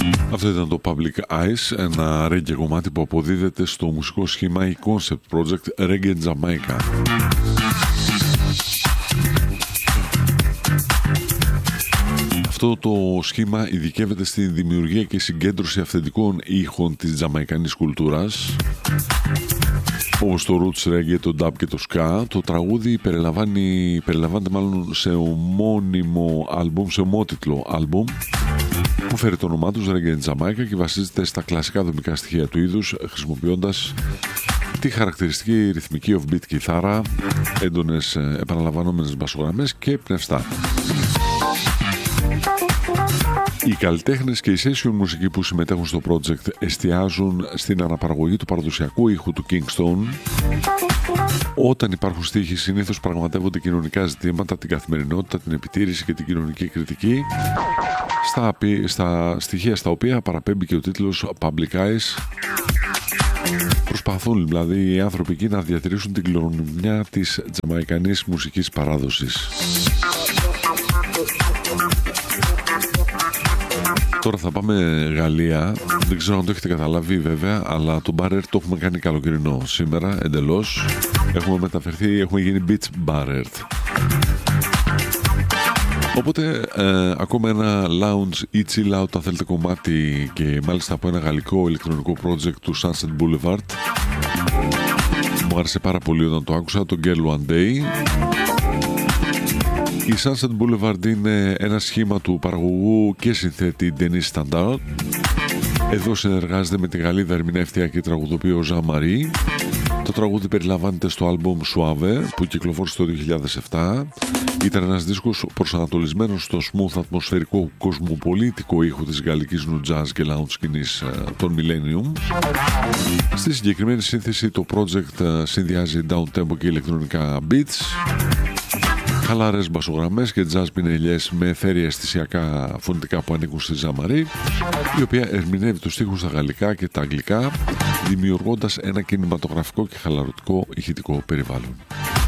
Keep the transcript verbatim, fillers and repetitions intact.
Αυτό ήταν το Public Eyes, ένα reggae κομμάτι που αποδίδεται στο μουσικό σχήμα ή concept project Reggae Jamaica. Αυτό το σχήμα ειδικεύεται στη δημιουργία και συγκέντρωση αυθεντικών ήχων της τζαμαϊκανής κουλτούρας, όπως το roots reggae, το dub και το ska. Το τραγούδι περιλαμβάνει, περιλαμβάνεται μάλλον σε ομώνυμο άλμπουμ, σε ομότιτλο άλμπουμ, που φέρει το όνομά τους Reggae Jamaica και βασίζεται στα κλασικά δομικά στοιχεία του είδους, χρησιμοποιώντας τη χαρακτηριστική ρυθμική off-beat κιθάρα, έντονες επαναλαμβανόμενες μπασογραμμές και πνευστά. Οι καλλιτέχνες και οι session μουσικοί που συμμετέχουν στο project εστιάζουν στην αναπαραγωγή του παραδοσιακού ήχου του Kingston. Όταν υπάρχουν στίχοι, συνήθως πραγματεύονται κοινωνικά ζητήματα, την καθημερινότητα, την επιτήρηση και την κοινωνική κριτική, στα, στα στοιχεία στα οποία παραπέμπει και ο τίτλος Public Eyes. Προσπαθούν δηλαδή οι άνθρωποι εκεί να διατηρήσουν την κληρονομιά της τζαμαϊκανής μουσικής παράδοσης. Τώρα θα πάμε Γαλλία. Δεν ξέρω αν το έχετε καταλάβει βέβαια, αλλά το Bar Earth το έχουμε κάνει καλοκαιρινό σήμερα εντελώς. Έχουμε μεταφερθεί, έχουμε γίνει Beach Bar Earth. Οπότε ε, ακόμα ένα lounge ή chill out αν θέλετε κομμάτι, και μάλιστα από ένα γαλλικό ηλεκτρονικό project του Sunset Boulevard. Μου άρεσε πάρα πολύ όταν το άκουσα, το Girl One Day. Η Sunset Boulevard είναι ένα σχήμα του παραγωγού και συνθέτη Denis Standard. Εδώ συνεργάζεται με τη Γαλλίδα ερμηνεύτρια και τραγουδοποιό Jean Marie. Το τραγούδι περιλαμβάνεται στο άλμπουμ Suave που κυκλοφόρησε το δύο χιλιάδες επτά. Ήταν ένας δίσκος προσανατολισμένος στο smooth ατμοσφαιρικό κοσμοπολίτικο ήχο της γαλλικής νου jazz και lounge σκηνής των Millennium. Στη συγκεκριμένη σύνθεση το project συνδυάζει down-tempo και ηλεκτρονικά beats, χαλαρές μπασογραμμές και jazz πινελιές με αιθέρια αισθησιακά φωνητικά που ανήκουν στη Jean Marie, η οποία ερμηνεύει τους στίχους στα γαλλικά και τα αγγλικά, δημιουργώντας ένα κινηματογραφικό και χαλαρωτικό ηχητικό περιβάλλον.